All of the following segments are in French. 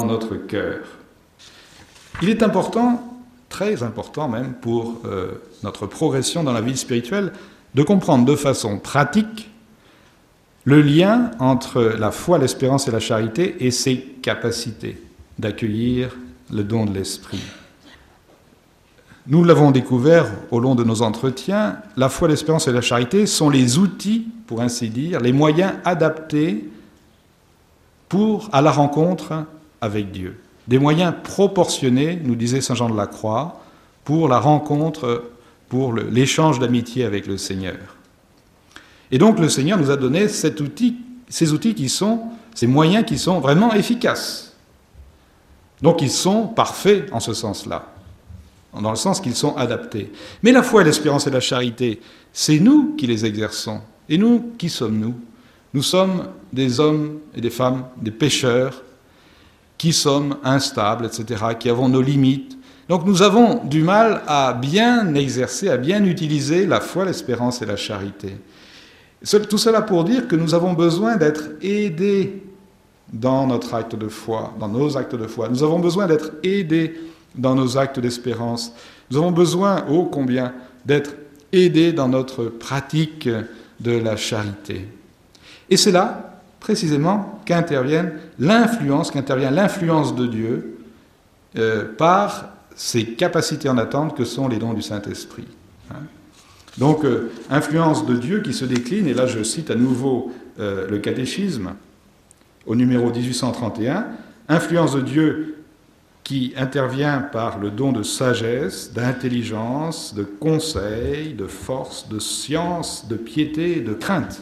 notre cœur. Il est important, très important même, pour notre progression dans la vie spirituelle, de comprendre de façon pratique le lien entre la foi, l'espérance et la charité et ses capacités d'accueillir le don de l'esprit. Nous l'avons découvert au long de nos entretiens, la foi, l'espérance et la charité sont les outils, pour ainsi dire, les moyens adaptés à la rencontre avec Dieu. Des moyens proportionnés, nous disait saint Jean de la Croix, pour la rencontre, pour l'échange d'amitié avec le Seigneur. Et donc le Seigneur nous a donné ces moyens qui sont vraiment efficaces. Donc ils sont parfaits en ce sens-là, dans le sens qu'ils sont adaptés. Mais la foi, l'espérance et la charité, c'est nous qui les exerçons. Et nous, qui sommes-nous ? Nous sommes des hommes et des femmes, des pécheurs, qui sommes instables, etc., qui avons nos limites. Donc nous avons du mal à bien exercer, à bien utiliser la foi, l'espérance et la charité. Tout cela pour dire que nous avons besoin d'être aidés dans notre acte de foi, dans nos actes de foi. Nous avons besoin d'être aidés dans nos actes d'espérance. Nous avons besoin, ô combien, d'être aidés dans notre pratique de la charité. Et c'est là, précisément, qu'intervient l'influence de Dieu par ces capacités en attente que sont les dons du Saint-Esprit. Donc, influence de Dieu qui se décline, et là je cite à nouveau le catéchisme, au numéro 1831, influence de Dieu qui intervient par le don de sagesse, d'intelligence, de conseil, de force, de science, de piété, de crainte.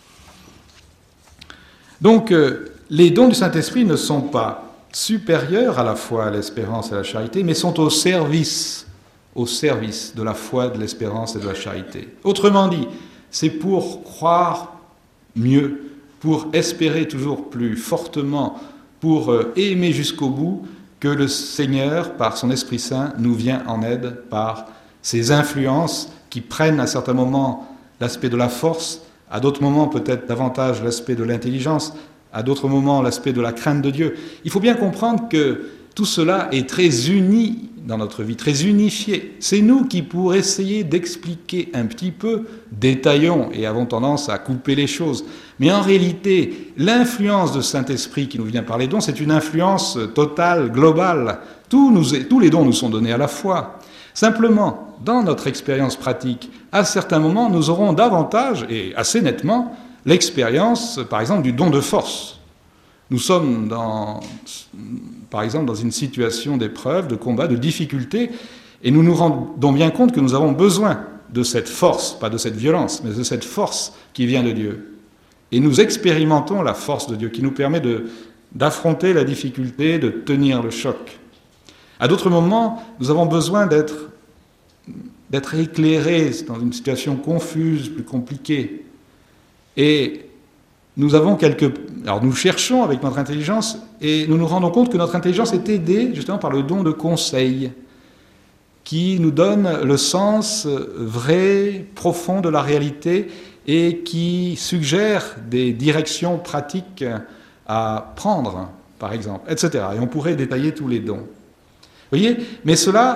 Donc, les dons du Saint-Esprit ne sont pas supérieurs à la foi, à l'espérance et à la charité, mais sont au service de la foi, de l'espérance et de la charité. Autrement dit, c'est pour croire mieux, pour espérer toujours plus fortement, pour aimer jusqu'au bout, que le Seigneur, par son Esprit Saint, nous vient en aide par ces influences qui prennent à certains moments l'aspect de la force, à d'autres moments peut-être davantage l'aspect de l'intelligence, à d'autres moments l'aspect de la crainte de Dieu. Il faut bien comprendre que tout cela est très uni dans notre vie, très unifié. C'est nous qui, pour essayer d'expliquer un petit peu, détaillons et avons tendance à couper les choses. Mais en réalité, l'influence de Saint-Esprit qui nous vient par les dons, c'est une influence totale, globale. Tous les dons nous sont donnés à la fois. Simplement, dans notre expérience pratique, à certains moments, nous aurons davantage, et assez nettement, l'expérience, par exemple, du don de force. Nous sommes, par exemple, dans une situation d'épreuve, de combat, de difficulté, et nous nous rendons bien compte que nous avons besoin de cette force, pas de cette violence, mais de cette force qui vient de Dieu. Et nous expérimentons la force de Dieu qui nous permet d'affronter la difficulté, de tenir le choc. À d'autres moments, nous avons besoin d'être éclairés dans une situation confuse, plus compliquée. Et nous cherchons avec notre intelligence et nous nous rendons compte que notre intelligence est aidée justement par le don de conseil qui nous donne le sens vrai, profond de la réalité et qui suggère des directions pratiques à prendre, par exemple, etc. Et on pourrait détailler tous les dons. Vous voyez ? Mais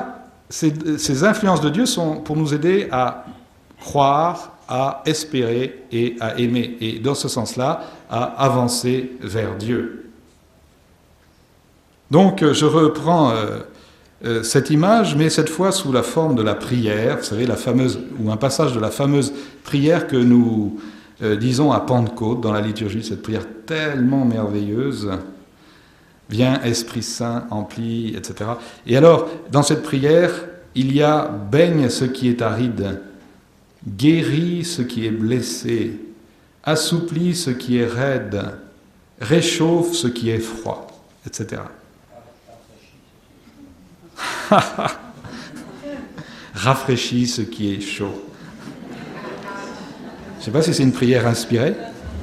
ces influences de Dieu sont pour nous aider à croire, à espérer et à aimer. Et dans ce sens-là, à avancer vers Dieu. Donc, je reprends cette image, mais cette fois sous la forme de la prière, vous savez, un passage de la fameuse prière que nous disons à Pentecôte dans la liturgie, cette prière tellement merveilleuse. Viens, Esprit Saint, emplis, etc. Et alors, dans cette prière, il y a « baigne ce qui est aride, guéris ce qui est blessé, assouplis ce qui est raide, réchauffe ce qui est froid, etc. » Rafraîchis ce qui est chaud. Je ne sais pas si c'est une prière inspirée.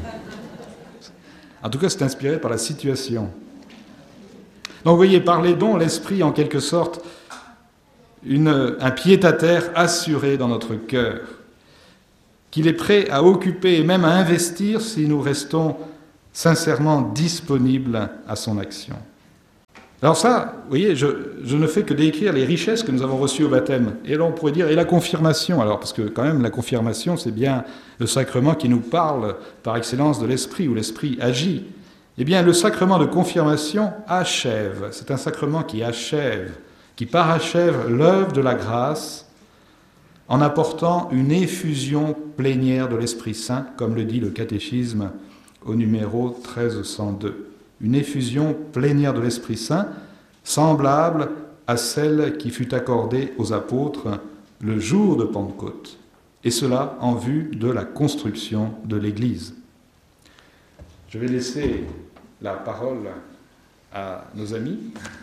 En tout cas, c'est inspiré par la situation. Donc, vous voyez, par les dons, l'Esprit, en quelque sorte, un pied-à-terre assuré dans notre cœur, qu'il est prêt à occuper et même à investir si nous restons sincèrement disponibles à son action. Alors ça, vous voyez, je ne fais que décrire les richesses que nous avons reçues au baptême. Et là, on pourrait dire, et la confirmation, alors, parce que quand même, la confirmation, c'est bien le sacrement qui nous parle par excellence de l'Esprit, où l'Esprit agit. Eh bien, le sacrement de confirmation achève. C'est un sacrement qui achève, qui parachève l'œuvre de la grâce en apportant une effusion plénière de l'Esprit Saint, comme le dit le catéchisme au numéro 1302. Une effusion plénière de l'Esprit Saint, semblable à celle qui fut accordée aux apôtres le jour de Pentecôte, et cela en vue de la construction de l'Église. Je vais laisser la parole à nos amis.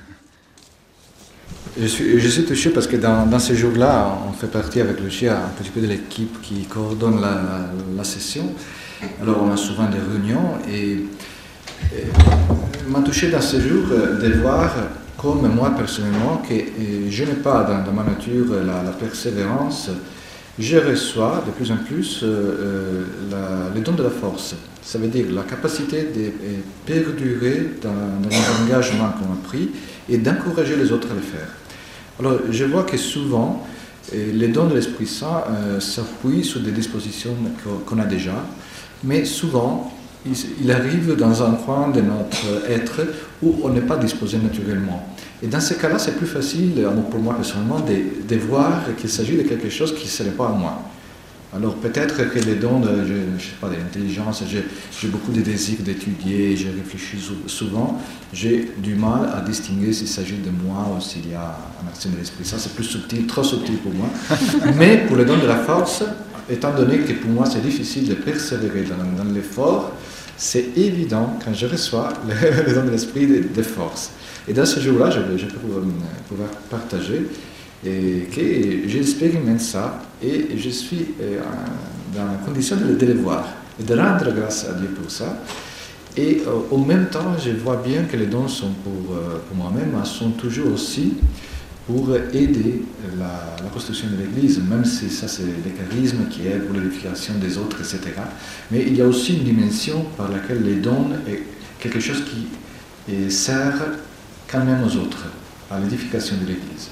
Je suis touché parce que dans ces jours-là, on fait partie avec Lucia un petit peu de l'équipe qui coordonne la session. Alors on a souvent des réunions et m'a touché dans ces jours de voir comme moi personnellement que je n'ai pas dans ma nature la persévérance, je reçois de plus en plus le don de la force. Ça veut dire la capacité de perdurer dans les engagements qu'on a pris et d'encourager les autres à le faire. Alors je vois que souvent les dons de l'Esprit Saint s'appuient sur des dispositions qu'on a déjà, mais souvent il arrive dans un coin de notre être où on n'est pas disposé naturellement. Et dans ces cas-là, c'est plus facile, pour moi personnellement, de voir qu'il s'agit de quelque chose qui ne serait pas à moi. Alors peut-être que les dons de l'intelligence, j'ai beaucoup de désirs d'étudier, je réfléchis souvent, j'ai du mal à distinguer s'il s'agit de moi ou s'il y a un action de l'Esprit. Ça, c'est plus subtil, trop subtil pour moi. Mais pour le don de la force, étant donné que pour moi c'est difficile de persévérer dans l'effort, c'est évident quand je reçois le don de l'Esprit de force. Et dans ce jour-là, je peux pouvoir partager et que j'expérimente ça et je suis dans la condition de le voir et de rendre grâce à Dieu pour ça. Et en même temps, je vois bien que les dons sont pour moi-même, sont toujours aussi pour aider la construction de l'Église, même si ça c'est le charisme qui est pour l'édification des autres, etc. Mais il y a aussi une dimension par laquelle les dons est quelque chose qui sert quand même aux autres, à l'édification de l'Église.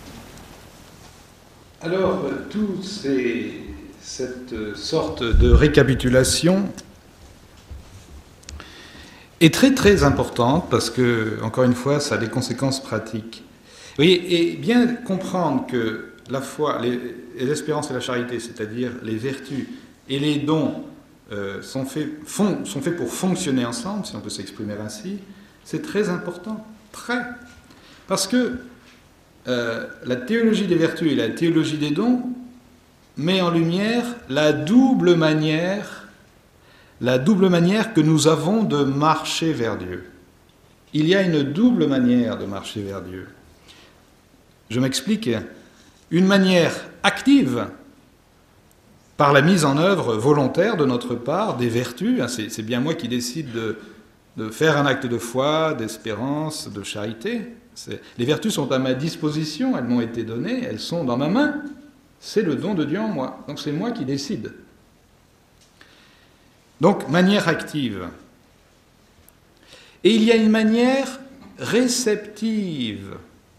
Alors, toute cette sorte de récapitulation est très très importante parce que, encore une fois, ça a des conséquences pratiques. Vous voyez, et bien comprendre que la foi, l'espérance et la charité, c'est-à-dire les vertus et les dons, sont faits pour fonctionner ensemble, si on peut s'exprimer ainsi, c'est très important, très. Parce que la théologie des vertus et la théologie des dons met en lumière la double manière que nous avons de marcher vers Dieu. Il y a une double manière de marcher vers Dieu. Je m'explique. Une manière active, par la mise en œuvre volontaire de notre part des vertus. C'est bien moi qui décide de faire un acte de foi, d'espérance, de charité. Les vertus sont à ma disposition, elles m'ont été données, elles sont dans ma main. C'est le don de Dieu en moi. Donc c'est moi qui décide. Donc, manière active. Et il y a une manière réceptive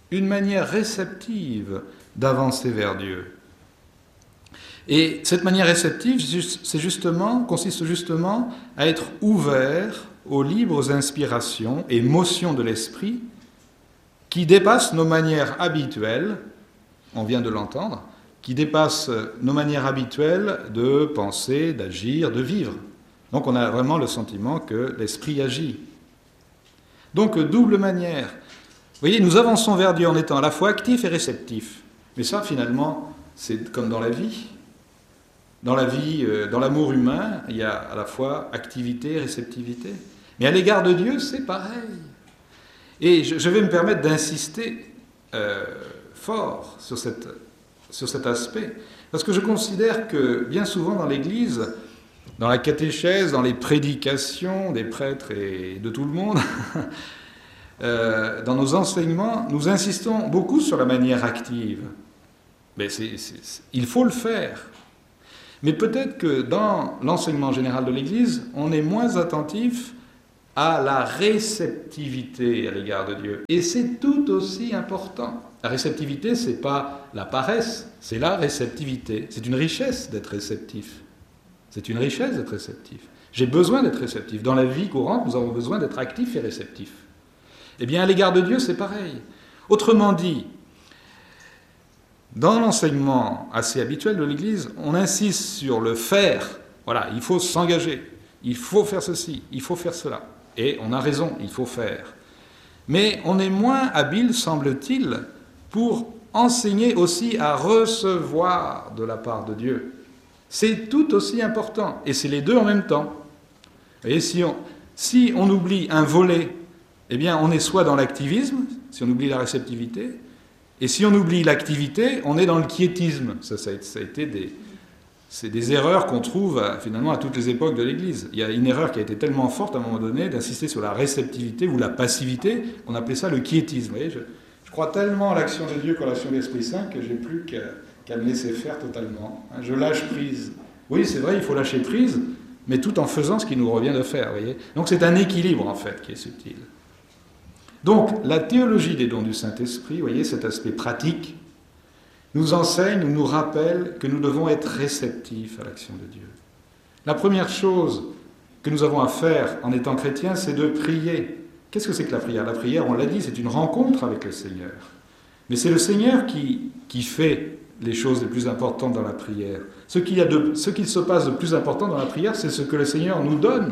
d'avancer vers Dieu. Et cette manière réceptive consiste justement à être ouvert aux libres inspirations et motions de l'esprit qui dépassent nos manières habituelles, on vient de l'entendre, qui dépassent nos manières habituelles de penser, d'agir, de vivre. Donc on a vraiment le sentiment que l'esprit agit. Donc double manière. Vous voyez, nous avançons vers Dieu en étant à la fois actifs et réceptifs. Mais ça, finalement, c'est comme dans la vie. Dans la vie, dans l'amour humain, il y a à la fois activité et réceptivité. Mais à l'égard de Dieu, c'est pareil. Et je vais me permettre d'insister fort sur cet aspect, parce que je considère que bien souvent dans l'Église, dans la catéchèse, dans les prédications des prêtres et de tout le monde, dans nos enseignements, nous insistons beaucoup sur la manière active. Mais il faut le faire. Mais peut-être que dans l'enseignement général de l'Église, on est moins attentif à la réceptivité à l'égard de Dieu. Et c'est tout aussi important. La réceptivité, ce n'est pas la paresse, c'est la réceptivité. C'est une richesse d'être réceptif. C'est une richesse d'être réceptif. J'ai besoin d'être réceptif. Dans la vie courante, nous avons besoin d'être actifs et réceptifs. Eh bien, à l'égard de Dieu, c'est pareil. Autrement dit, dans l'enseignement assez habituel de l'Église, on insiste sur le faire. Voilà, il faut s'engager, il faut faire ceci, il faut faire cela. Et on a raison, il faut faire. Mais on est moins habile, semble-t-il, pour enseigner aussi à recevoir de la part de Dieu. C'est tout aussi important, et c'est les deux en même temps. Vous voyez, si on oublie un volet, eh bien on est soit dans l'activisme, si on oublie la réceptivité, et si on oublie l'activité, on est dans le quiétisme. Ça a été c'est des erreurs qu'on trouve finalement à toutes les époques de l'Église. Il y a une erreur qui a été tellement forte à un moment donné d'insister sur la réceptivité ou la passivité, qu'on appelait ça le quiétisme. Vous voyez, je crois tellement à l'action de Dieu qu'à l'action de l'Esprit Saint que j'ai plus qu'à me laisser faire totalement. Je lâche prise. Oui, c'est vrai, il faut lâcher prise, mais tout en faisant ce qu'il nous revient de faire. Vous voyez. Donc c'est un équilibre en fait qui est subtil. Donc la théologie des dons du Saint-Esprit, vous voyez, cet aspect pratique, nous enseigne, nous rappelle que nous devons être réceptifs à l'action de Dieu. La première chose que nous avons à faire en étant chrétiens, c'est de prier. Qu'est-ce que c'est que la prière ? La prière, on l'a dit, c'est une rencontre avec le Seigneur. Mais c'est le Seigneur qui fait les choses les plus importantes dans la prière. Ce qu'il se passe de plus important dans la prière, c'est ce que le Seigneur nous donne.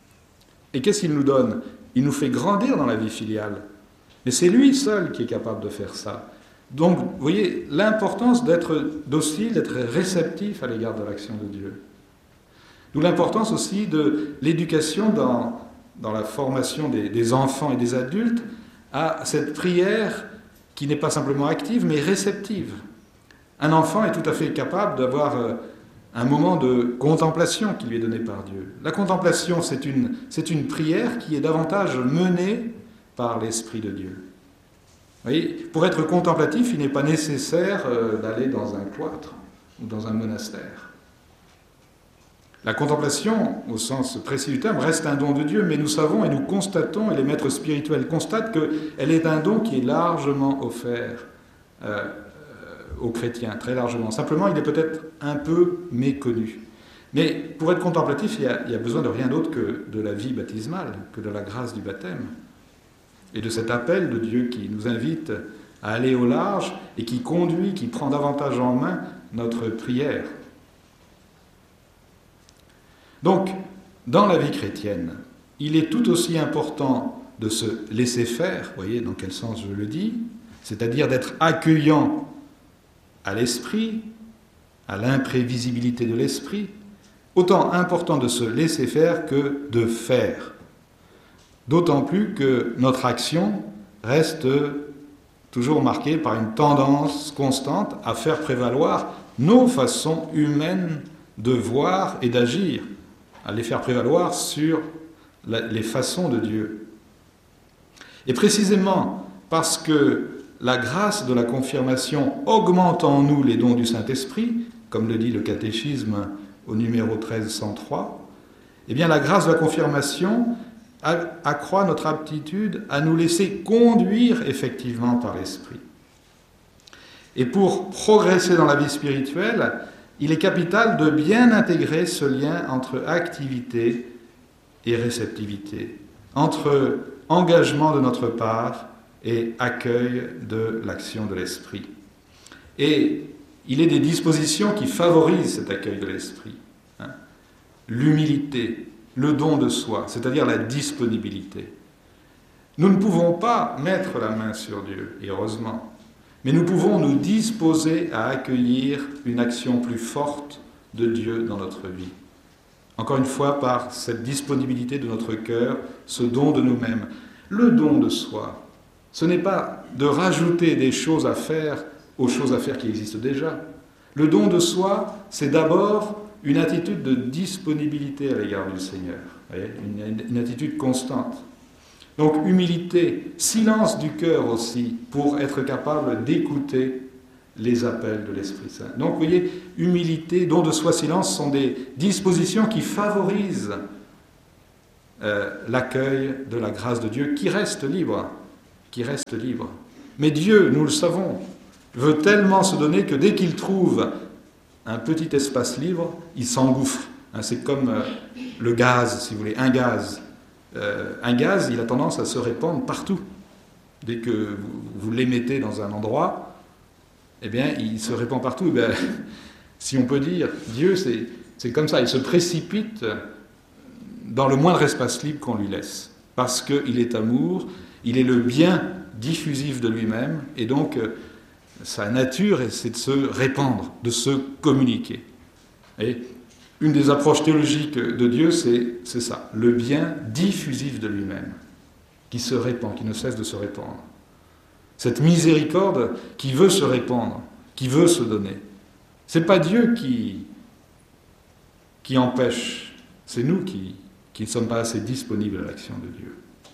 Et qu'est-ce qu'il nous donne ? Il nous fait grandir dans la vie filiale. Mais c'est lui seul qui est capable de faire ça. Donc, vous voyez, l'importance d'être docile, d'être réceptif à l'égard de l'action de Dieu. D'où l'importance aussi de l'éducation dans la formation des enfants et des adultes à cette prière qui n'est pas simplement active, mais réceptive. Un enfant est tout à fait capable d'avoir un moment de contemplation qui lui est donné par Dieu. La contemplation, c'est une prière qui est davantage menée par l'Esprit de Dieu. Vous voyez, pour être contemplatif, il n'est pas nécessaire d'aller dans un cloître ou dans un monastère. La contemplation, au sens précis du terme, reste un don de Dieu, mais nous savons et nous constatons, et les maîtres spirituels constatent qu'elle est un don qui est largement offert aux chrétiens, très largement. Simplement, il est peut-être un peu méconnu. Mais pour être contemplatif, il y a besoin de rien d'autre que de la vie baptismale, que de la grâce du baptême. Et de cet appel de Dieu qui nous invite à aller au large et qui conduit, qui prend davantage en main notre prière. Donc, dans la vie chrétienne, il est tout aussi important de se laisser faire, vous voyez dans quel sens je le dis, c'est-à-dire d'être accueillant à l'esprit, à l'imprévisibilité de l'esprit, autant important de se laisser faire que de faire. D'autant plus que notre action reste toujours marquée par une tendance constante à faire prévaloir nos façons humaines de voir et d'agir, à les faire prévaloir sur les façons de Dieu. Et précisément parce que la grâce de la confirmation augmente en nous les dons du Saint-Esprit, comme le dit le catéchisme au numéro 1303, eh bien la grâce de la confirmation accroît notre aptitude à nous laisser conduire effectivement par l'Esprit. Et pour progresser dans la vie spirituelle, il est capital de bien intégrer ce lien entre activité et réceptivité, entre engagement de notre part et accueil de l'action de l'Esprit. Et il est des dispositions qui favorisent cet accueil de l'Esprit. L'humilité, le don de soi, c'est-à-dire la disponibilité. Nous ne pouvons pas mettre la main sur Dieu, et heureusement, mais nous pouvons nous disposer à accueillir une action plus forte de Dieu dans notre vie. Encore une fois, par cette disponibilité de notre cœur, ce don de nous-mêmes. Le don de soi, ce n'est pas de rajouter des choses à faire aux choses à faire qui existent déjà. Le don de soi, c'est d'abord une attitude de disponibilité à l'égard du Seigneur, une attitude constante. Donc humilité, silence du cœur aussi, pour être capable d'écouter les appels de l'Esprit Saint. Donc vous voyez, humilité, don de soi, silence sont des dispositions qui favorisent l'accueil de la grâce de Dieu qui reste libre, qui reste libre. Mais Dieu, nous le savons, veut tellement se donner que dès qu'il trouve un petit espace libre, il s'engouffre. C'est comme le gaz, si vous voulez, un gaz. Un gaz, il a tendance à se répandre partout. Dès que vous l'émettez dans un endroit, eh bien, il se répand partout. Eh bien, si on peut dire, Dieu, c'est comme ça, il se précipite dans le moindre espace libre qu'on lui laisse. Parce qu'il est amour, il est le bien diffusif de lui-même, et donc sa nature, c'est de se répandre, de se communiquer. Et une des approches théologiques de Dieu, c'est ça, le bien diffusif de lui-même, qui se répand, qui ne cesse de se répandre. Cette miséricorde qui veut se répandre, qui veut se donner. Ce n'est pas Dieu qui empêche, c'est nous qui ne sommes pas assez disponibles à l'action de Dieu.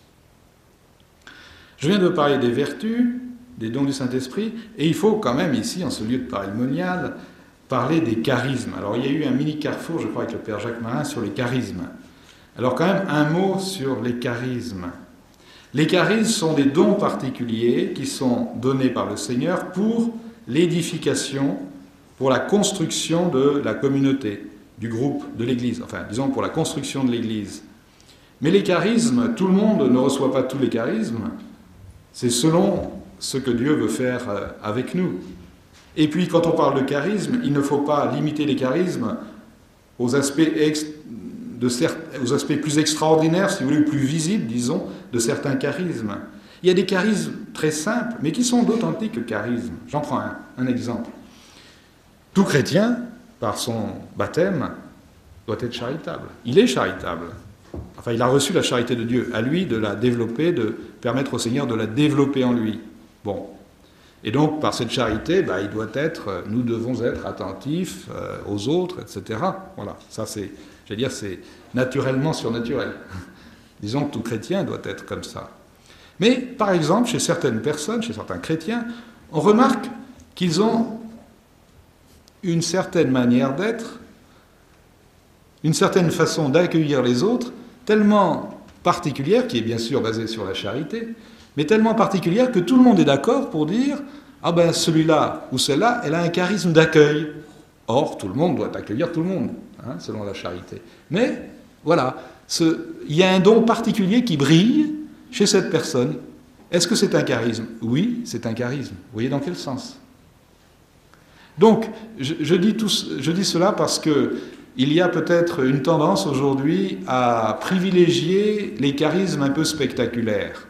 Je viens de parler des vertus, des dons du Saint-Esprit, et il faut quand même ici, en ce lieu de parlémonial, parler des charismes. Alors il y a eu un mini carrefour, je crois, avec le Père Jacques Marin sur les charismes. Alors quand même un mot sur les charismes. Les charismes sont des dons particuliers qui sont donnés par le Seigneur pour l'édification, pour la construction de la communauté, du groupe, de l'Église. Enfin, disons pour la construction de l'Église. Mais les charismes, tout le monde ne reçoit pas tous les charismes. C'est selon ce que Dieu veut faire avec nous. Et puis, quand on parle de charisme, il ne faut pas limiter les charismes aux aspects plus extraordinaires, si vous voulez, ou plus visibles, disons, de certains charismes. Il y a des charismes très simples, mais qui sont d'authentiques charismes. J'en prends un exemple. Tout chrétien, par son baptême, doit être charitable. Il est charitable. Enfin, il a reçu la charité de Dieu. À lui de la développer, de permettre au Seigneur de la développer en lui. Bon. Et donc, par cette charité, nous devons être attentifs aux autres, etc. Voilà. Ça, c'est naturellement surnaturel. Disons que tout chrétien doit être comme ça. Mais, par exemple, chez certaines personnes, chez certains chrétiens, on remarque qu'ils ont une certaine manière d'être, une certaine façon d'accueillir les autres, tellement particulière, qui est bien sûr basée sur la charité, mais tellement particulière que tout le monde est d'accord pour dire « Ah ben celui-là ou celle-là, elle a un charisme d'accueil. » Or, tout le monde doit accueillir tout le monde, selon la charité. Mais, voilà, il y a un don particulier qui brille chez cette personne. Est-ce que c'est un charisme ? Oui, c'est un charisme. Vous voyez dans quel sens ? Donc, je dis cela parce que il y a peut-être une tendance aujourd'hui à privilégier les charismes un peu spectaculaires.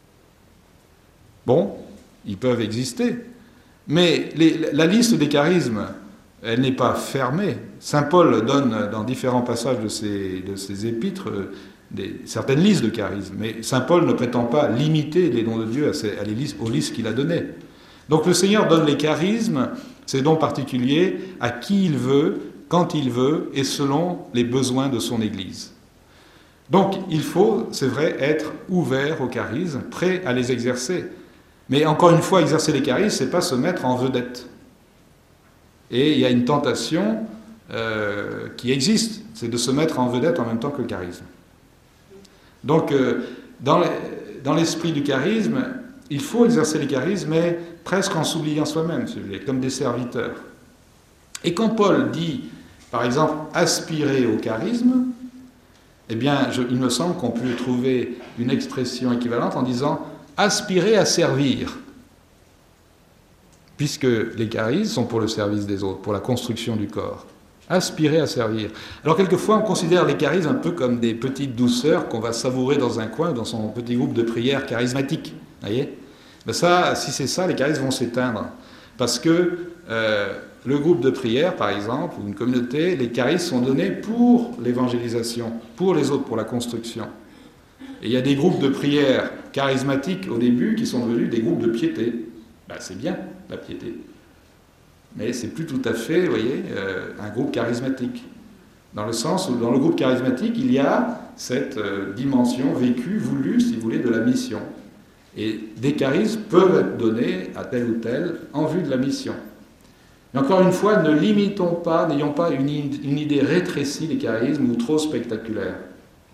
Bon, ils peuvent exister, mais la liste des charismes, elle n'est pas fermée. Saint Paul donne dans différents passages de ses épîtres certaines listes de charismes, mais Saint Paul ne prétend pas limiter les dons de Dieu aux listes qu'il a données. Donc le Seigneur donne les charismes, ces dons particuliers, à qui il veut, quand il veut, et selon les besoins de son Église. Donc il faut, c'est vrai, être ouvert aux charismes, prêt à les exercer. Mais encore une fois, exercer les charismes, c'est pas se mettre en vedette. Et il y a une tentation qui existe, c'est de se mettre en vedette en même temps que le charisme. Donc, dans l'esprit du charisme, il faut exercer les charismes, mais presque en s'oubliant soi-même, si vous voulez, comme des serviteurs. Et quand Paul dit, par exemple, aspirer au charisme, eh bien, il me semble qu'on peut trouver une expression équivalente en disant aspirer à servir, puisque les charismes sont pour le service des autres, pour la construction du corps. Aspirer à servir. Alors quelquefois, on considère les charismes un peu comme des petites douceurs qu'on va savourer dans un coin, dans son petit groupe de prière charismatique. Vous voyez ? Ben ça, si c'est ça, les charismes vont s'éteindre. Parce que le groupe de prière, par exemple, ou une communauté, les charismes sont donnés pour l'évangélisation, pour les autres, pour la construction. Et il y a des groupes de prière charismatiques au début qui sont devenus des groupes de piété. Ben, c'est bien, la piété. Mais c'est plus tout à fait, vous voyez, un groupe charismatique. Dans le sens où, dans le groupe charismatique, il y a cette dimension vécue, voulue, si vous voulez, de la mission. Et des charismes peuvent être donnés à tel ou tel en vue de la mission. Mais encore une fois, ne limitons pas, n'ayons pas une idée rétrécie des charismes ou trop spectaculaire.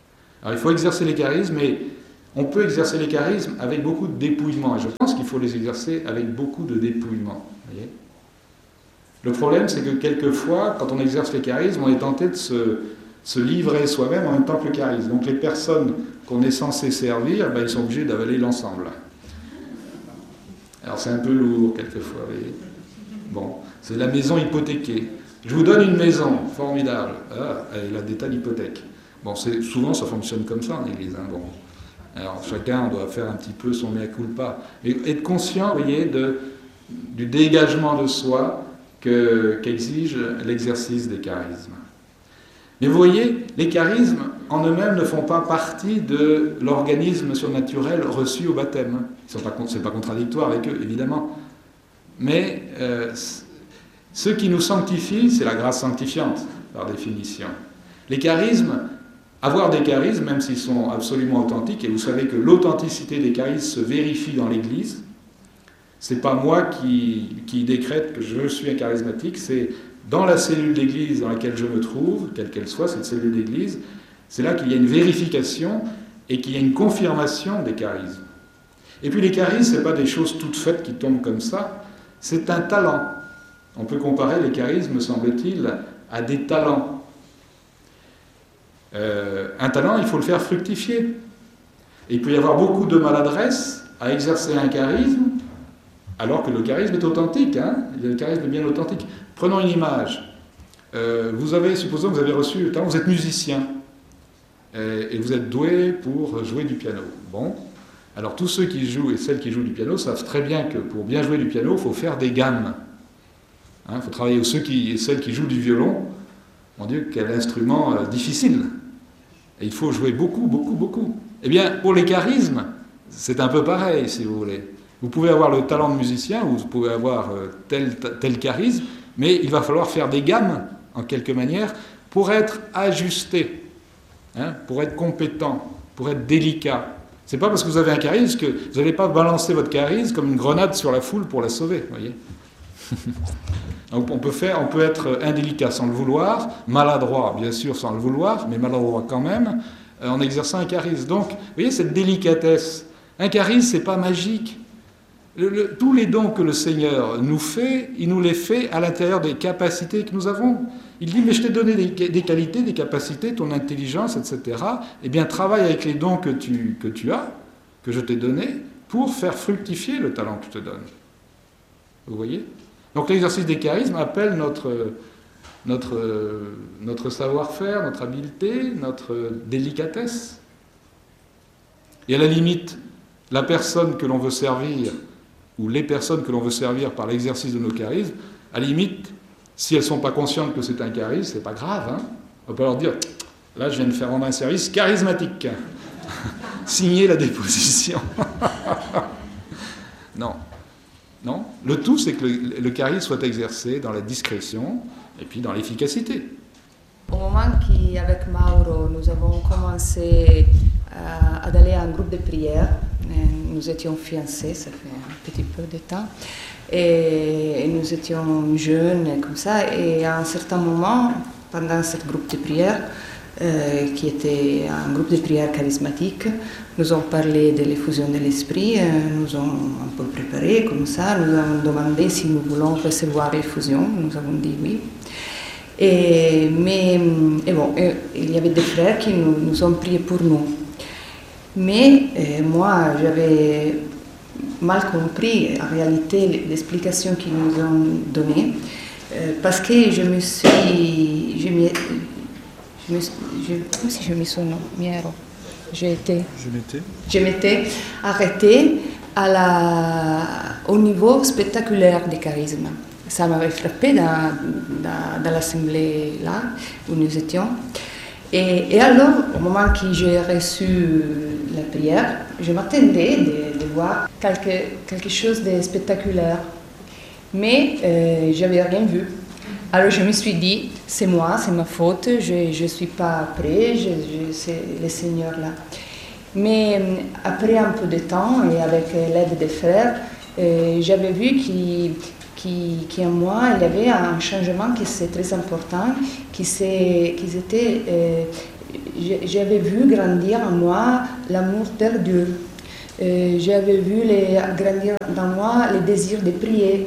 Alors il faut exercer les charismes, mais on peut exercer les charismes avec beaucoup de dépouillement. Et je pense qu'il faut les exercer avec beaucoup de dépouillement. Voyez ? Le problème, c'est que quelquefois, quand on exerce les charismes, on est tenté de se livrer soi-même en même temps que le charisme. Donc les personnes qu'on est censé servir, ils sont obligés d'avaler l'ensemble. Alors c'est un peu lourd quelquefois, vous voyez. Bon, c'est la maison hypothéquée. Je vous donne une maison, formidable. Ah, elle a des tas d'hypothèques. Bon, souvent ça fonctionne comme ça en Église. Bon. Alors chacun doit faire un petit peu son mea culpa. Mais être conscient, vous voyez, du dégagement de soi qu'exige l'exercice des charismes. Mais vous voyez, les charismes en eux-mêmes ne font pas partie de l'organisme surnaturel reçu au baptême. Ce n'est pas contradictoire avec eux, évidemment. Mais ce qui nous sanctifie, c'est la grâce sanctifiante, par définition. Les charismes, avoir des charismes, même s'ils sont absolument authentiques, et vous savez que l'authenticité des charismes se vérifie dans l'Église, c'est pas moi qui décrète que je suis un charismatique, c'est dans la cellule d'église dans laquelle je me trouve, quelle qu'elle soit, cette cellule d'église, c'est là qu'il y a une vérification et qu'il y a une confirmation des charismes. Et puis les charismes, ce n'est pas des choses toutes faites qui tombent comme ça, c'est un talent. On peut comparer les charismes, me semble-t-il, à des talents. Un talent, il faut le faire fructifier. Et il peut y avoir beaucoup de maladresse à exercer un charisme, alors que le charisme est authentique, le charisme est bien authentique. Prenons une image. Supposons que vous avez reçu le talent, vous êtes musicien, et vous êtes doué pour jouer du piano. Bon, alors tous ceux qui jouent et celles qui jouent du piano savent très bien que pour bien jouer du piano, il faut faire des gammes. Il faut travailler ceux et celles qui jouent du violon. Mon Dieu, quel instrument difficile. Et il faut jouer beaucoup, beaucoup, beaucoup. Eh bien, pour les charismes, c'est un peu pareil, si vous voulez. Vous pouvez avoir le talent de musicien, ou vous pouvez avoir tel charisme, mais il va falloir faire des gammes, en quelque manière, pour être ajusté, pour être compétent, pour être délicat. C'est pas parce que vous avez un charisme que vous n'allez pas balancer votre charisme comme une grenade sur la foule pour la sauver, voyez. Donc on peut être indélicat sans le vouloir, maladroit bien sûr sans le vouloir, mais maladroit quand même, en exerçant un charisme. Donc, vous voyez cette délicatesse. Un charisme, c'est pas magique. Tous les dons que le Seigneur nous fait, il nous les fait à l'intérieur des capacités que nous avons. Il dit, mais je t'ai donné des qualités, des capacités, ton intelligence, etc. Eh bien, travaille avec les dons que tu as, que je t'ai donnés, pour faire fructifier le talent que je te donne. Vous voyez ? Donc l'exercice des charismes appelle notre savoir-faire, notre habileté, notre délicatesse. Et à la limite, la personne que l'on veut servir, ou les personnes que l'on veut servir par l'exercice de nos charismes, à la limite, si elles ne sont pas conscientes que c'est un charisme, c'est pas grave. On ne va pas leur dire, là je viens de faire rendre un service charismatique. Signer la déposition. Non. Non. Le tout, c'est que le charisme soit exercé dans la discrétion et puis dans l'efficacité. Au moment qu'avec Mauro, nous avons commencé à aller à un groupe de prière, nous étions fiancés, ça fait un petit peu de temps, et nous étions jeunes comme ça, et à un certain moment, pendant ce groupe de prière, qui était un groupe de prière charismatique, nous avons parlé de l'effusion de l'esprit, nous avons un peu préparé comme ça, nous avons demandé si nous voulons recevoir l'effusion, nous avons dit oui. Et bon, il y avait des frères qui nous ont prié pour nous. Mais moi, j'avais mal compris en réalité l'explication qu'ils nous ont donnée, parce que je me suis... Come si dice mi sono? Mi ero. Je m'étais arrêtée au niveau spectaculaire des charismes. Ça m'avait frappé dans l'assemblée là où nous étions. Et alors, au moment que j'ai reçu la prière, je m'attendais de voir quelque chose de spectaculaire. Mais je n'avais rien vu. Alors je me suis dit, c'est moi, c'est ma faute, je ne suis pas prêt, c'est le Seigneur là. Mais après un peu de temps et avec l'aide des frères, j'avais vu qu'en moi, il y avait un changement qui c'est très important, j'avais vu grandir en moi l'amour vers Dieu. J'avais vu grandir dans moi le désir de prier,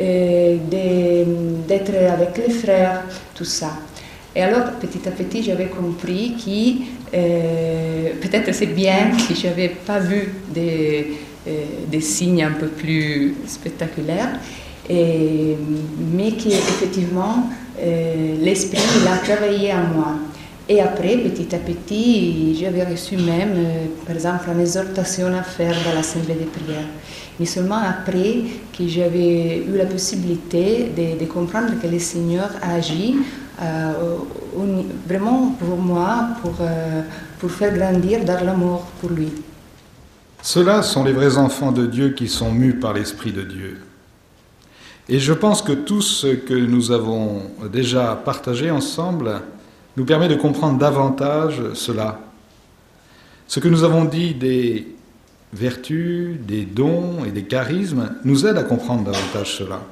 d'être avec les frères, tout ça. Et alors, petit à petit, j'avais compris que peut-être c'est bien que je n'avais pas vu des signes un peu plus spectaculaires, mais qu'effectivement, l'esprit l'a travaillé en moi. Et après, petit à petit, j'avais reçu même, par exemple, une exhortation à faire dans l'assemblée de prière. Mais seulement après que j'avais eu la possibilité de comprendre que le Seigneur a agi vraiment pour moi, pour faire grandir dans l'amour pour lui. Ceux-là sont les vrais enfants de Dieu qui sont mus par l'Esprit de Dieu. Et je pense que tout ce que nous avons déjà partagé ensemble nous permet de comprendre davantage cela. Ce que nous avons dit des vertus, des dons et des charismes nous aide à comprendre davantage cela.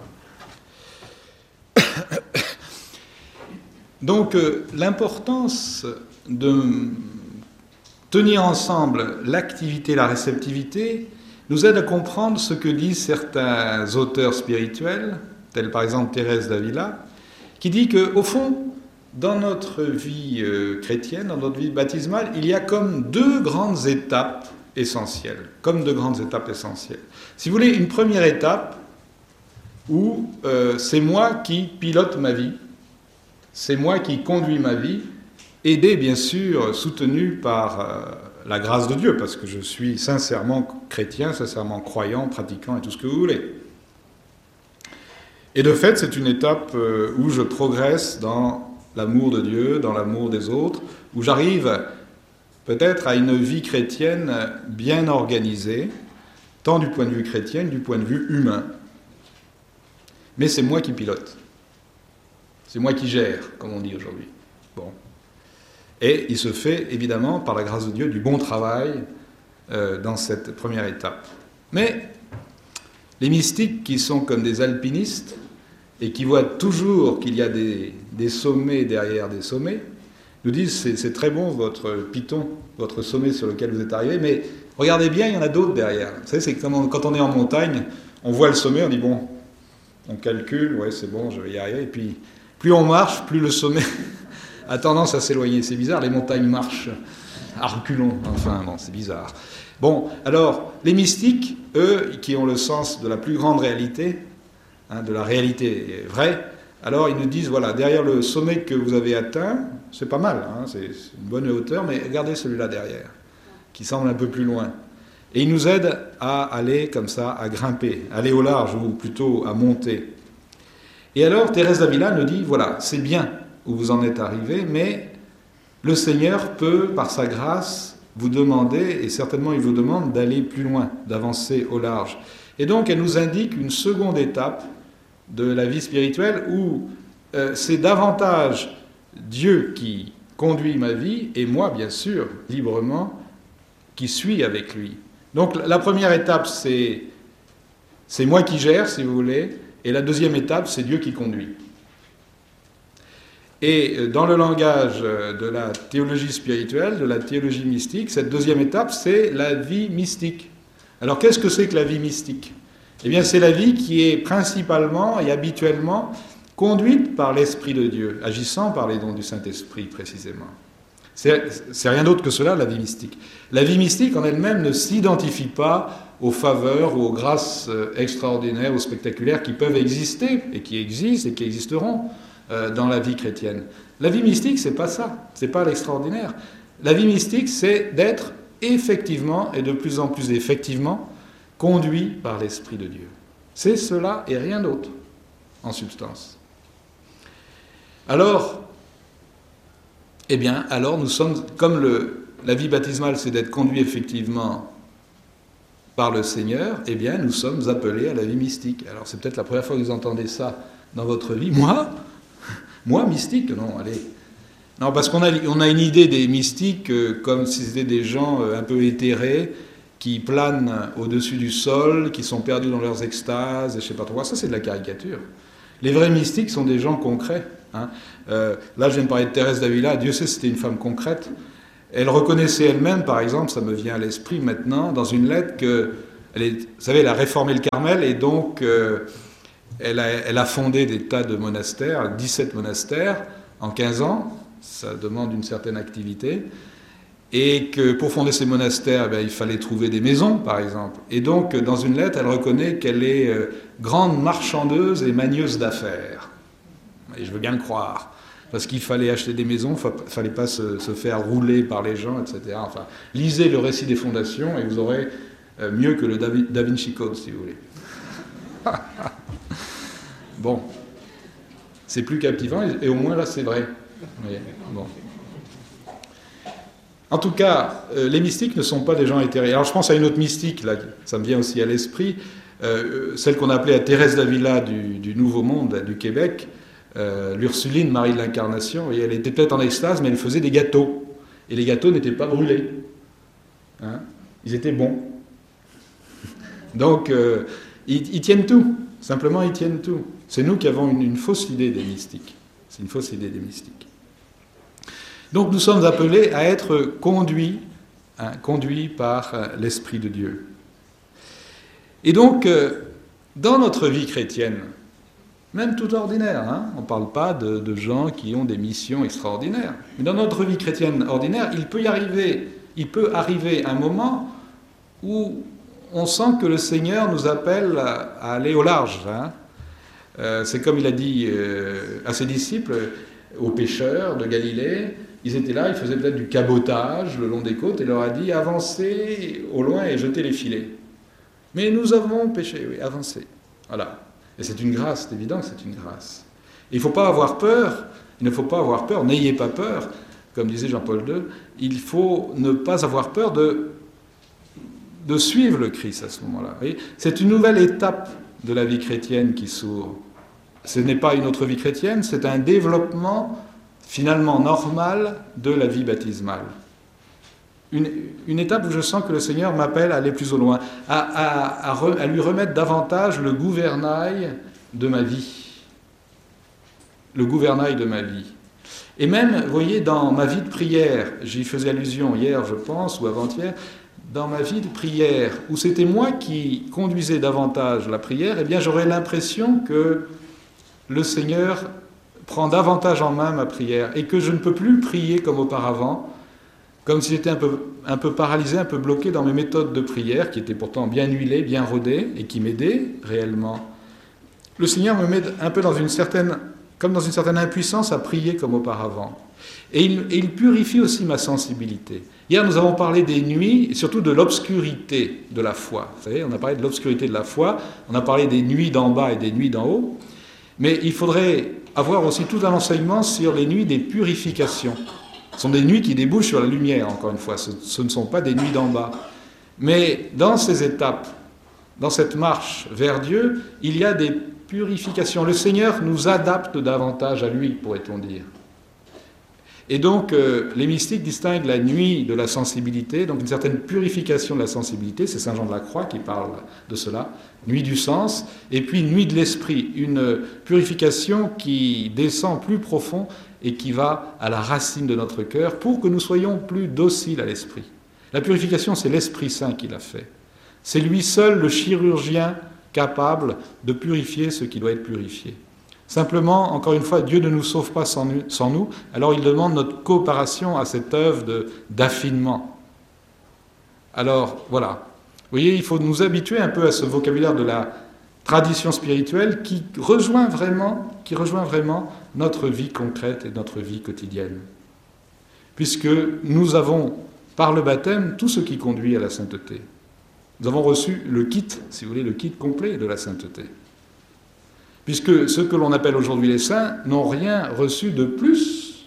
Donc, l'importance de tenir ensemble l'activité et la réceptivité nous aide à comprendre ce que disent certains auteurs spirituels, tels par exemple Thérèse d'Avila, qui dit qu'au fond, dans notre vie chrétienne, dans notre vie baptismale, il y a comme deux grandes étapes essentielles. Si vous voulez, une première étape où c'est moi qui pilote ma vie, c'est moi qui conduis ma vie, aidé bien sûr, soutenu par la grâce de Dieu, parce que je suis sincèrement chrétien, sincèrement croyant, pratiquant et tout ce que vous voulez. Et de fait, c'est une étape où je progresse dans l'amour de Dieu, dans l'amour des autres, où j'arrive peut-être à une vie chrétienne bien organisée, tant du point de vue chrétien que du point de vue humain. Mais c'est moi qui pilote. C'est moi qui gère, comme on dit aujourd'hui. Bon. Et il se fait, évidemment, par la grâce de Dieu, du bon travail dans cette première étape. Mais les mystiques qui sont comme des alpinistes et qui voient toujours qu'il y a des sommets derrière des sommets, nous disent c'est très bon votre piton, votre sommet sur lequel vous êtes arrivé, mais regardez bien, il y en a d'autres derrière. Vous savez, c'est comme quand on est en montagne, on voit le sommet, on dit bon, on calcule, ouais c'est bon, je vais y arriver, et puis plus on marche, plus le sommet a tendance à s'éloigner. C'est bizarre, les montagnes marchent à reculons, enfin bon, c'est bizarre. Bon, alors, les mystiques, eux, qui ont le sens de la plus grande réalité, de la réalité vraie, alors ils nous disent, voilà, derrière le sommet que vous avez atteint, c'est pas mal, c'est une bonne hauteur, mais regardez celui-là derrière, qui semble un peu plus loin. Et ils nous aident à aller comme ça, à grimper, aller au large, ou plutôt à monter. Et alors, Thérèse d'Avila nous dit, voilà, c'est bien où vous en êtes arrivé, mais le Seigneur peut, par sa grâce, vous demander, et certainement il vous demande, d'aller plus loin, d'avancer au large. Et donc, elle nous indique une seconde étape de la vie spirituelle où c'est davantage Dieu qui conduit ma vie, et moi, bien sûr, librement, qui suis avec lui. Donc, la première étape, c'est moi qui gère, si vous voulez, et la deuxième étape, c'est Dieu qui conduit. Et dans le langage de la théologie spirituelle, de la théologie mystique, cette deuxième étape, c'est la vie mystique. Alors, qu'est-ce que c'est que la vie mystique ? Eh bien, c'est la vie qui est principalement et habituellement conduite par l'Esprit de Dieu, agissant par les dons du Saint-Esprit, précisément. C'est rien d'autre que cela, la vie mystique. La vie mystique, en elle-même, ne s'identifie pas aux faveurs ou aux grâces extraordinaires ou spectaculaires qui peuvent exister, et qui existent, et qui existeront dans la vie chrétienne. La vie mystique, c'est pas ça, c'est pas l'extraordinaire. La vie mystique, c'est d'être effectivement, et de plus en plus effectivement, conduit par l'Esprit de Dieu. C'est cela et rien d'autre, en substance. Alors, eh bien, alors nous sommes, comme la vie baptismale, c'est d'être conduit effectivement par le Seigneur, eh bien, nous sommes appelés à la vie mystique. Alors, c'est peut-être la première fois que vous entendez ça dans votre vie. Moi, mystique, non, allez. Non, parce qu'on a une idée des mystiques comme si c'était des gens un peu éthérés, qui planent au-dessus du sol, qui sont perdus dans leurs extases, et je ne sais pas trop quoi. Ça, c'est de la caricature. Les vrais mystiques sont des gens concrets. Là, je viens de parler de Thérèse d'Avila. Dieu sait, c'était une femme concrète. Elle reconnaissait elle-même, par exemple, ça me vient à l'esprit maintenant, dans une lettre que, vous savez, elle a réformé le Carmel et donc elle a fondé des tas de monastères, 17 monastères en 15 ans, ça demande une certaine activité, et que pour fonder ces monastères, il fallait trouver des maisons, par exemple. Et donc, dans une lettre, elle reconnaît qu'elle est grande marchandeuse et manieuse d'affaires. Et je veux bien le croire. Parce qu'il fallait acheter des maisons, il ne fallait pas se faire rouler par les gens, etc. Enfin, lisez le récit des fondations et vous aurez mieux que le Da Vinci Code, si vous voulez. Bon. C'est plus captivant et au moins là, c'est vrai. Mais, bon. En tout cas, les mystiques ne sont pas des gens éthérés. Alors je pense à une autre mystique, là, ça me vient aussi à l'esprit, celle qu'on appelait à Thérèse d'Avila du Nouveau Monde, du Québec, l'Ursuline, Marie de l'Incarnation, et elle était peut-être en extase, mais elle faisait des gâteaux. Et les gâteaux n'étaient pas brûlés. Hein, ils étaient bons. Donc, ils tiennent tout. Simplement, ils tiennent tout. C'est nous qui avons une fausse idée des mystiques. C'est une fausse idée des mystiques. Donc nous sommes appelés à être conduits par l'Esprit de Dieu. Et donc, dans notre vie chrétienne, même tout ordinaire, hein, on ne parle pas de gens qui ont des missions extraordinaires, mais dans notre vie chrétienne ordinaire, il peut arriver un moment où on sent que le Seigneur nous appelle à aller au large. Hein. C'est comme il a dit à ses disciples, aux pêcheurs de Galilée. Ils étaient là, ils faisaient peut-être du cabotage le long des côtes et leur a dit « Avancez au loin et jetez les filets. » Mais nous avons péché, oui, avancez. Voilà. Et c'est une grâce, c'est évident que c'est une grâce. Et il ne faut pas avoir peur, n'ayez pas peur, comme disait Jean-Paul II, il faut ne pas avoir peur de suivre le Christ à ce moment-là. Vous voyez, c'est une nouvelle étape de la vie chrétienne qui s'ouvre. Ce n'est pas une autre vie chrétienne, c'est un développement finalement normal de la vie baptismale. Une étape où je sens que le Seigneur m'appelle à aller plus au loin, à lui remettre davantage le gouvernail de ma vie. Le gouvernail de ma vie. Et même, vous voyez, dans ma vie de prière, j'y faisais allusion hier, je pense, ou avant-hier, dans ma vie de prière, où c'était moi qui conduisais davantage la prière, eh bien j'aurais l'impression que le Seigneur prend davantage en main ma prière et que je ne peux plus prier comme auparavant, comme si j'étais un peu paralysé, un peu bloqué dans mes méthodes de prière, qui étaient pourtant bien huilées, bien rodées, et qui m'aidaient réellement. Le Seigneur me met un peu dans une certaine impuissance à prier comme auparavant. Et il purifie aussi ma sensibilité. Hier, nous avons parlé des nuits, et surtout de l'obscurité de la foi. Vous savez, on a parlé de l'obscurité de la foi, on a parlé des nuits d'en bas et des nuits d'en haut, mais il faudrait avoir aussi tout un enseignement sur les nuits des purifications. Ce sont des nuits qui débouchent sur la lumière, encore une fois, ce ne sont pas des nuits d'en bas. Mais dans ces étapes, dans cette marche vers Dieu, il y a des purifications. Le Seigneur nous adapte davantage à lui, pourrait-on dire. Et donc, les mystiques distinguent la nuit de la sensibilité, donc une certaine purification de la sensibilité, c'est Saint Jean de la Croix qui parle de cela, nuit du sens, et puis nuit de l'esprit, une purification qui descend plus profond et qui va à la racine de notre cœur pour que nous soyons plus dociles à l'esprit. La purification, c'est l'Esprit Saint qui l'a fait. C'est lui seul le chirurgien capable de purifier ce qui doit être purifié. Simplement, encore une fois, Dieu ne nous sauve pas sans nous, alors il demande notre coopération à cette œuvre d'affinement. Alors, voilà. Vous voyez, il faut nous habituer un peu à ce vocabulaire de la tradition spirituelle qui rejoint vraiment notre vie concrète et notre vie quotidienne. Puisque nous avons, par le baptême, tout ce qui conduit à la sainteté. Nous avons reçu le kit, si vous voulez, le kit complet de la sainteté. Puisque ceux que l'on appelle aujourd'hui les saints n'ont rien reçu de plus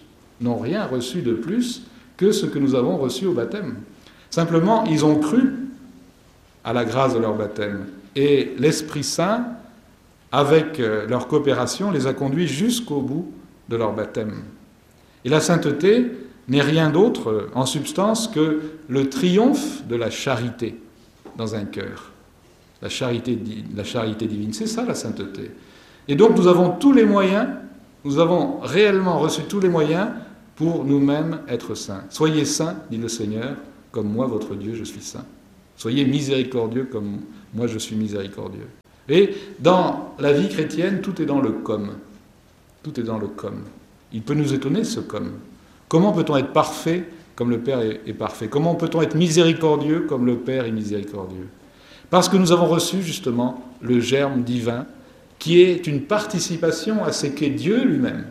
que ce que nous avons reçu au baptême. Simplement, ils ont cru à la grâce de leur baptême. Et l'Esprit Saint, avec leur coopération, les a conduits jusqu'au bout de leur baptême. Et la sainteté n'est rien d'autre, en substance, que le triomphe de la charité dans un cœur. La charité divine, c'est ça la sainteté. Et donc nous avons tous les moyens, nous avons réellement reçu tous les moyens pour nous-mêmes être saints. Soyez saints, dit le Seigneur, comme moi, votre Dieu, je suis saint. Soyez miséricordieux comme moi, je suis miséricordieux. Et dans la vie chrétienne, tout est dans le comme. Tout est dans le comme. Il peut nous étonner, ce comme. Comment peut-on être parfait comme le Père est parfait? Comment peut-on être miséricordieux comme le Père est miséricordieux? Parce que nous avons reçu justement le germe divin, qui est une participation à ce qu'est Dieu lui-même.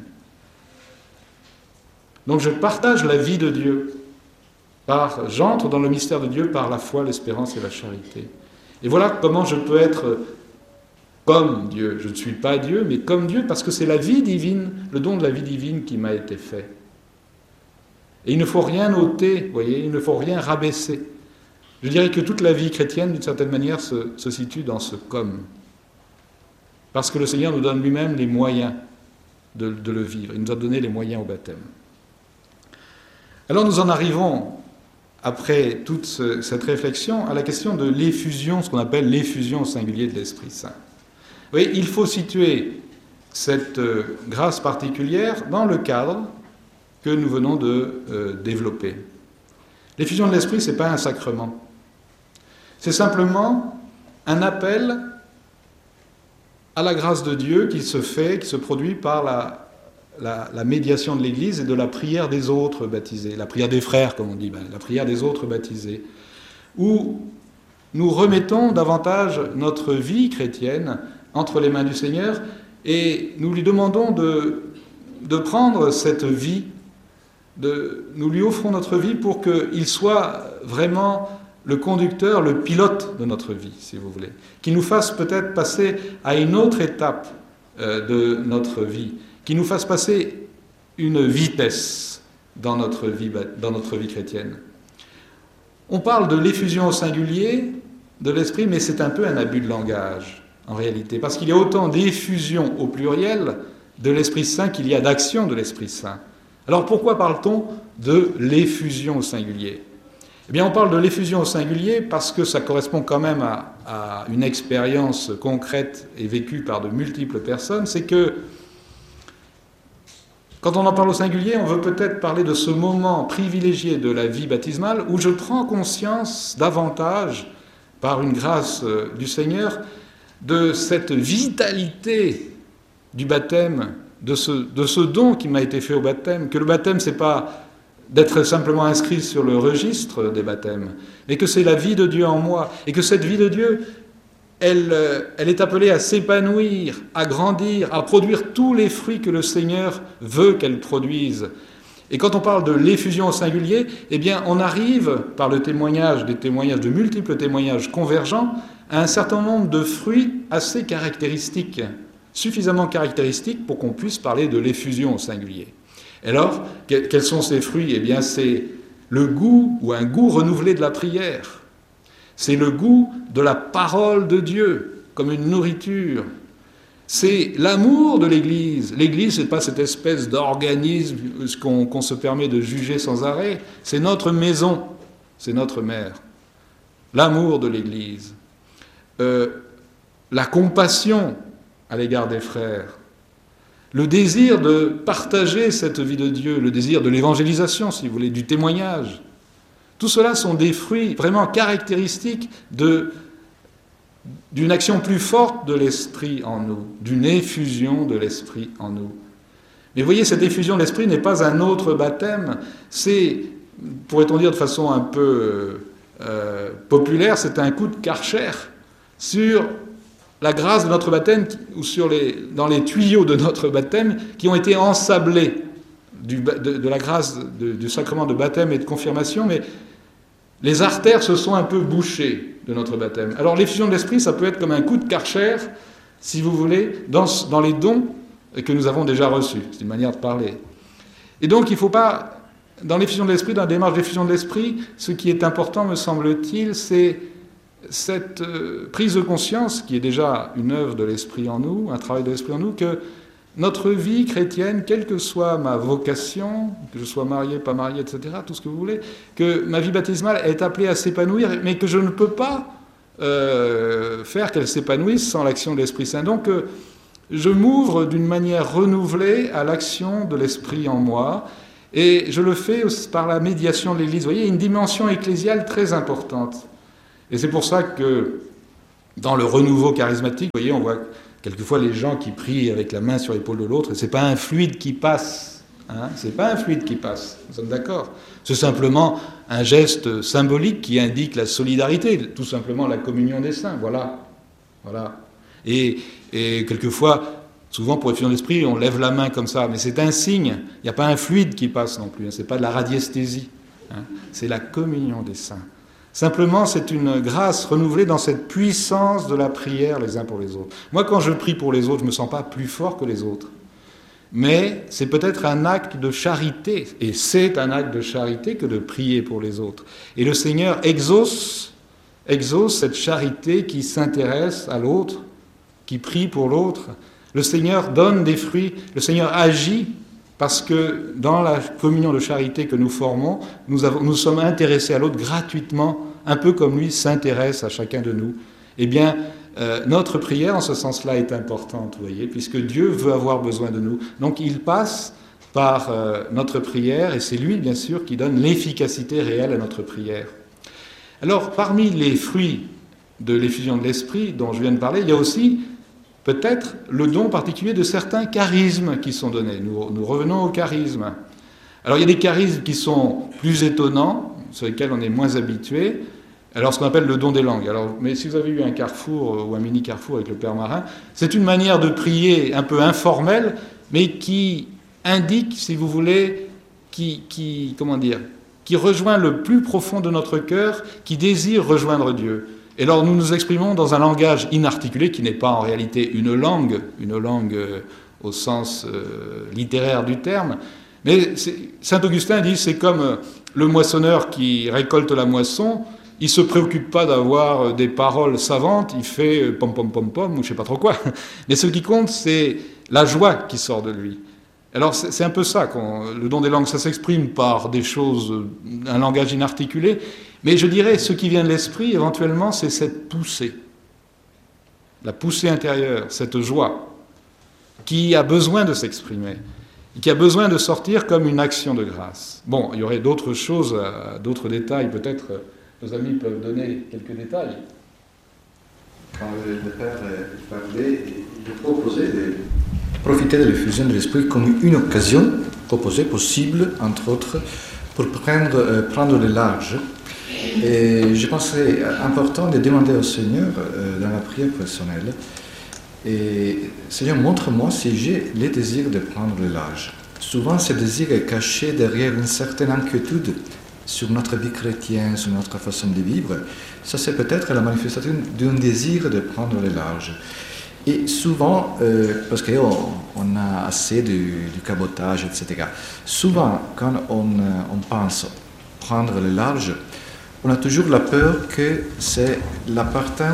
Donc je partage la vie de Dieu. J'entre dans le mystère de Dieu par la foi, l'espérance et la charité. Et voilà comment je peux être comme Dieu. Je ne suis pas Dieu, mais comme Dieu, parce que c'est la vie divine, le don de la vie divine qui m'a été fait. Et il ne faut rien ôter, vous voyez, il ne faut rien rabaisser. Je dirais que toute la vie chrétienne, d'une certaine manière, se situe dans ce comme. Parce que le Seigneur nous donne lui-même les moyens de le vivre. Il nous a donné les moyens au baptême. Alors nous en arrivons, après toute cette réflexion, à la question de l'effusion, ce qu'on appelle l'effusion au singulier de l'Esprit Saint. Vous voyez, il faut situer cette grâce particulière dans le cadre que nous venons de développer. L'effusion de l'Esprit, ce n'est pas un sacrement. C'est simplement un appel à la grâce de Dieu qui se produit par la médiation de l'Église et de la prière des autres baptisés, la prière des frères, comme on dit, la prière des autres baptisés, où nous remettons davantage notre vie chrétienne entre les mains du Seigneur et nous lui demandons de prendre cette vie, nous lui offrons notre vie pour qu'il soit vraiment le conducteur, le pilote de notre vie, si vous voulez, qui nous fasse peut-être passer à une autre étape de notre vie, qui nous fasse passer une vitesse dans notre vie chrétienne. On parle de l'effusion au singulier de l'Esprit, mais c'est un peu un abus de langage, en réalité, parce qu'il y a autant d'effusion au pluriel de l'Esprit Saint qu'il y a d'action de l'Esprit Saint. Alors pourquoi parle-t-on de l'effusion au singulier ? Eh bien, on parle de l'effusion au singulier parce que ça correspond quand même à une expérience concrète et vécue par de multiples personnes. C'est que, quand on en parle au singulier, on veut peut-être parler de ce moment privilégié de la vie baptismale où je prends conscience davantage, par une grâce du Seigneur, de cette vitalité du baptême, de ce don qui m'a été fait au baptême, que le baptême, c'est pas d'être simplement inscrit sur le registre des baptêmes, mais que c'est la vie de Dieu en moi, et que cette vie de Dieu, elle est appelée à s'épanouir, à grandir, à produire tous les fruits que le Seigneur veut qu'elle produise. Et quand on parle de l'effusion au singulier, eh bien, on arrive, par le témoignage, de multiples témoignages convergents, à un certain nombre de fruits assez caractéristiques, suffisamment caractéristiques pour qu'on puisse parler de l'effusion au singulier. Alors, quels sont ces fruits ? Eh bien, c'est le goût, ou un goût renouvelé de la prière. C'est le goût de la parole de Dieu, comme une nourriture. C'est l'amour de l'Église. L'Église, ce n'est pas cette espèce d'organisme qu'on se permet de juger sans arrêt. C'est notre maison, c'est notre mère. L'amour de l'Église. La compassion à l'égard des frères. Le désir de partager cette vie de Dieu, le désir de l'évangélisation, si vous voulez, du témoignage. Tout cela sont des fruits vraiment caractéristiques d'une action plus forte de l'Esprit en nous, d'une effusion de l'Esprit en nous. Mais vous voyez, cette effusion de l'Esprit n'est pas un autre baptême, c'est, pourrait-on dire de façon un peu populaire, c'est un coup de Karcher sur la grâce de notre baptême, ou dans les tuyaux de notre baptême, qui ont été ensablés de la grâce du sacrement de baptême et de confirmation, mais les artères se sont un peu bouchées de notre baptême. Alors l'effusion de l'Esprit, ça peut être comme un coup de Karcher, si vous voulez, dans les dons que nous avons déjà reçus. C'est une manière de parler. Et donc il ne faut pas, dans l'effusion de l'Esprit, dans la démarche d'effusion de l'Esprit, ce qui est important, me semble-t-il, c'est cette prise de conscience, qui est déjà une œuvre de l'Esprit en nous, un travail de l'Esprit en nous, que notre vie chrétienne, quelle que soit ma vocation, que je sois marié, pas marié, etc., tout ce que vous voulez, que ma vie baptismale est appelée à s'épanouir, mais que je ne peux pas faire qu'elle s'épanouisse sans l'action de l'Esprit Saint. Donc, je m'ouvre d'une manière renouvelée à l'action de l'Esprit en moi, Et je le fais aussi par la médiation de l'Église. Vous voyez, il y a une dimension ecclésiale très importante. Et c'est pour ça que dans le renouveau charismatique, vous voyez, on voit quelquefois les gens qui prient avec la main sur l'épaule de l'autre, et ce n'est pas un fluide qui passe. C'est pas un fluide qui passe, nous sommes d'accord. C'est simplement un geste symbolique qui indique la solidarité, tout simplement la communion des saints, voilà. Et quelquefois, souvent pour l'effusion de l'esprit, on lève la main comme ça, mais c'est un signe, il n'y a pas un fluide qui passe non plus, c'est pas de la radiesthésie, c'est la communion des saints. Simplement, c'est une grâce renouvelée dans cette puissance de la prière les uns pour les autres. Moi, quand je prie pour les autres, je ne me sens pas plus fort que les autres. Mais c'est peut-être un acte de charité, et c'est un acte de charité que de prier pour les autres. Et le Seigneur exauce cette charité qui s'intéresse à l'autre, qui prie pour l'autre. Le Seigneur donne des fruits, le Seigneur agit, parce que dans la communion de charité que nous formons, nous sommes intéressés à l'autre gratuitement, un peu comme lui s'intéresse à chacun de nous. Eh bien, notre prière, en ce sens-là, est importante, vous voyez, puisque Dieu veut avoir besoin de nous. Donc, il passe par notre prière, et c'est lui, bien sûr, qui donne l'efficacité réelle à notre prière. Alors, parmi les fruits de l'effusion de l'Esprit dont je viens de parler, il y a aussi peut-être le don particulier de certains charismes qui sont donnés. Nous revenons aux charismes. Alors, il y a des charismes qui sont plus étonnants, sur lesquels on est moins habitué. Alors, ce qu'on appelle le don des langues. Alors, mais si vous avez eu un carrefour ou un mini-carrefour avec le Père Marin, c'est une manière de prier un peu informelle, mais qui indique, si vous voulez, qui rejoint le plus profond de notre cœur, qui désire rejoindre Dieu. Et alors, nous nous exprimons dans un langage inarticulé, qui n'est pas en réalité une langue au sens littéraire du terme, mais saint Augustin dit, c'est comme le moissonneur qui récolte la moisson. Il ne se préoccupe pas d'avoir des paroles savantes, il fait pom pom pom pom ou je ne sais pas trop quoi. Mais ce qui compte, c'est la joie qui sort de lui. Alors c'est un peu ça, le don des langues, ça s'exprime par des choses, un langage inarticulé, mais je dirais, ce qui vient de l'esprit, éventuellement, c'est cette poussée, la poussée intérieure, cette joie, qui a besoin de s'exprimer, qui a besoin de sortir comme une action de grâce. Bon, il y aurait d'autres choses, d'autres détails, peut-être nos amis peuvent donner quelques détails. Quand le Père parlait, il proposait de profiter de l'effusion de l'Esprit comme une occasion proposée, possible, entre autres, pour prendre le large. Et je pensais important de demander au Seigneur, dans la prière personnelle, et Seigneur, montre-moi si j'ai le désir de prendre le large. Souvent, ce désir est caché derrière une certaine inquiétude sur notre vie chrétienne, sur notre façon de vivre. Ça, c'est peut-être la manifestation d'un désir de prendre le large. Et souvent, parce qu'on a assez du cabotage, etc., souvent, quand on pense prendre le large, on a toujours la peur que c'est la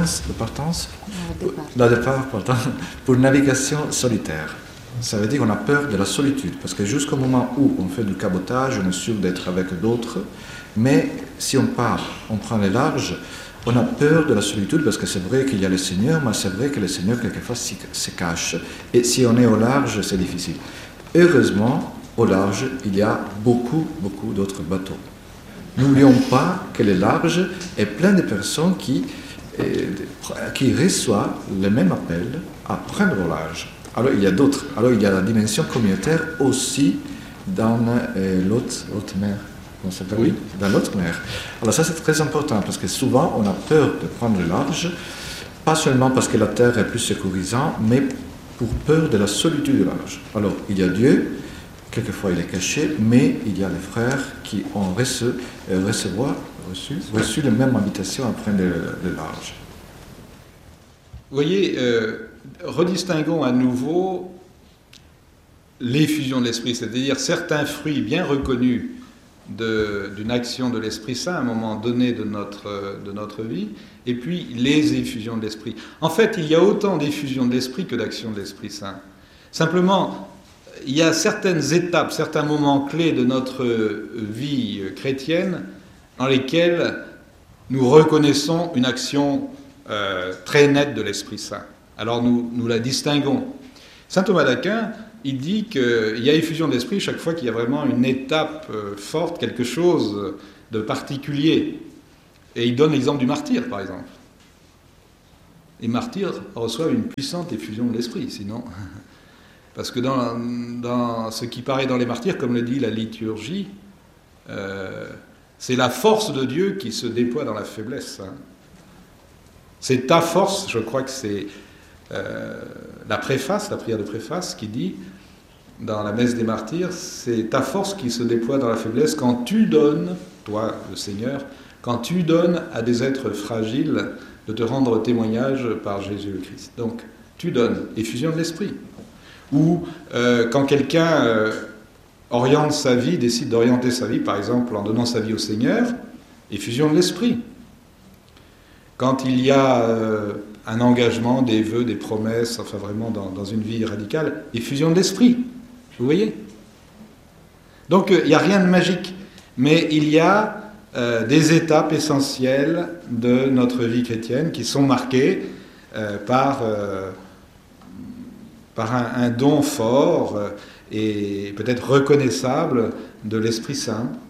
départ pour navigation solitaire. Ça veut dire qu'on a peur de la solitude, parce que jusqu'au moment où on fait du cabotage, on est sûr d'être avec d'autres, mais si on part, on prend le large, on a peur de la solitude, parce que c'est vrai qu'il y a le Seigneur, mais c'est vrai que le Seigneur, quelquefois, se cache, et si on est au large, c'est difficile. Heureusement, au large, il y a beaucoup d'autres bateaux. N'oublions pas que le large est plein de personnes qui reçoivent le même appel à prendre au large. Alors il y a d'autres. Alors il y a la dimension communautaire aussi dans l'autre mer. Comment ça s'appelle ? Oui. Dans l'autre mer. Alors ça c'est très important parce que souvent on a peur de prendre le large, pas seulement parce que la terre est plus sécurisante, mais pour peur de la solitude du large. Alors il y a Dieu. Quelquefois il est caché, mais il y a les frères qui ont reçu la même invitation à prendre le large. Vous voyez, redistinguons à nouveau l'effusion de l'Esprit, c'est-à-dire certains fruits bien reconnus d'une action de l'Esprit Saint à un moment donné de notre vie, et puis les effusions de l'Esprit. En fait, il y a autant d'effusions de l'Esprit que d'actions de l'Esprit Saint. Simplement, il y a certaines étapes, certains moments clés de notre vie chrétienne dans lesquels nous reconnaissons une action très nette de l'Esprit Saint. Alors nous la distinguons. Saint Thomas d'Aquin, il dit qu'il y a effusion de l'esprit chaque fois qu'il y a vraiment une étape forte, quelque chose de particulier. Et il donne l'exemple du martyr, par exemple. Les martyrs reçoivent une puissante effusion de l'esprit, sinon... Parce que dans ce qui paraît dans les martyrs, comme le dit la liturgie, c'est la force de Dieu qui se déploie dans la faiblesse. Hein. C'est ta force, je crois que c'est la préface, la prière de préface qui dit, dans la messe des martyrs, c'est ta force qui se déploie dans la faiblesse quand tu donnes, toi le Seigneur, quand tu donnes à des êtres fragiles de te rendre témoignage par Jésus le Christ. Donc, tu donnes, effusion de l'esprit. Ou quand quelqu'un oriente sa vie, décide d'orienter sa vie, par exemple en donnant sa vie au Seigneur, effusion de l'esprit. Quand il y a un engagement, des vœux, des promesses, enfin vraiment dans une vie radicale, effusion de l'esprit. Vous voyez ? Donc il n'y a rien de magique, mais il y a des étapes essentielles de notre vie chrétienne qui sont marquées par un don fort et peut-être reconnaissable de l'Esprit Saint